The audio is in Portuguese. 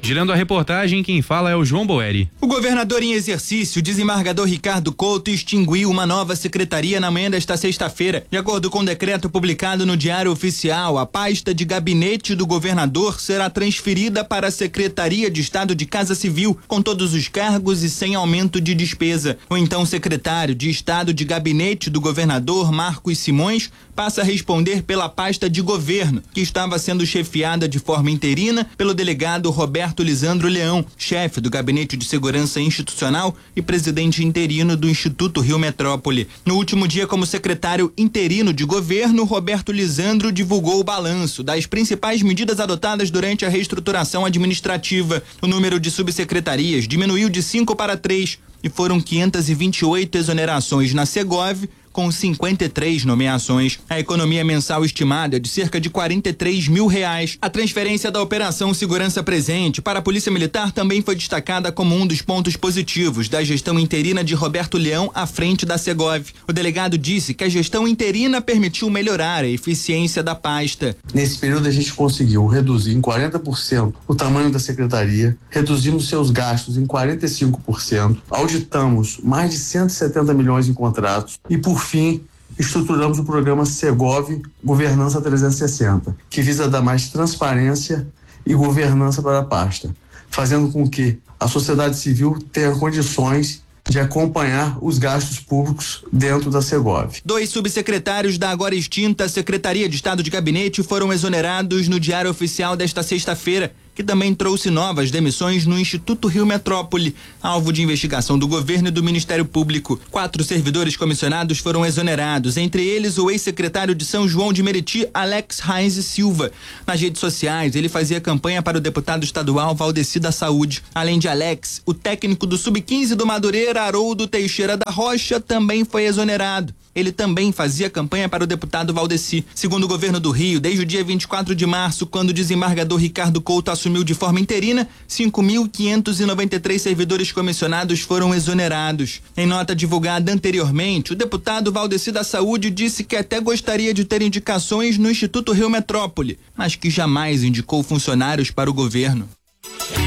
Girando a reportagem, quem fala é o João Boeri. O governador em exercício, desembargador Ricardo Couto, extinguiu uma nova secretaria na manhã desta sexta-feira. De acordo com o decreto publicado no Diário Oficial, a pasta de gabinete do governador será transferida para a Secretaria de Estado de Casa Civil, com todos os cargos e sem aumento de despesa. O então secretário de Estado de Gabinete do governador, Marcos Simões, passa a responder pela pasta de governo, que estava sendo chefiada de forma interina pelo delegado Roberto Lisandro Leão, chefe do Gabinete de Segurança Institucional e presidente interino do Instituto Rio Metrópole. No último dia, como secretário interino de governo, Roberto Lisandro divulgou o balanço das principais medidas adotadas durante a reestruturação administrativa. O número de subsecretarias diminuiu de 5 para 3 e foram 528 exonerações na Segov, com 53 nomeações. A economia mensal estimada é de cerca de R$43 mil. A transferência da Operação Segurança Presente para a Polícia Militar também foi destacada como um dos pontos positivos da gestão interina de Roberto Leão à frente da Segov. O delegado disse que a gestão interina permitiu melhorar a eficiência da pasta. Nesse período a gente conseguiu reduzir em 40% o tamanho da secretaria, reduzimos seus gastos em 45%, auditamos mais de 170 milhões em contratos e, por fim, estruturamos o programa Segov Governança 360, que visa dar mais transparência e governança para a pasta, fazendo com que a sociedade civil tenha condições de acompanhar os gastos públicos dentro da Segov. 2 subsecretários da agora extinta Secretaria de Estado de Gabinete foram exonerados no Diário Oficial desta sexta-feira, que também trouxe novas demissões no Instituto Rio Metrópole, alvo de investigação do governo e do Ministério Público. 4 servidores comissionados foram exonerados, entre eles o ex-secretário de São João de Meriti, Alex Reis Silva. Nas redes sociais, ele fazia campanha para o deputado estadual Valdeci da Saúde. Além de Alex, o técnico do Sub-15 do Madureira, Haroldo Teixeira da Rocha, também foi exonerado. Ele também fazia campanha para o deputado Valdeci. Segundo o governo do Rio, desde o dia 24 de março, quando o desembargador Ricardo Couto assumiu de forma interina, 5.593 servidores comissionados foram exonerados. Em nota divulgada anteriormente, o deputado Valdeci da Saúde disse que até gostaria de ter indicações no Instituto Rio Metrópole, mas que jamais indicou funcionários para o governo.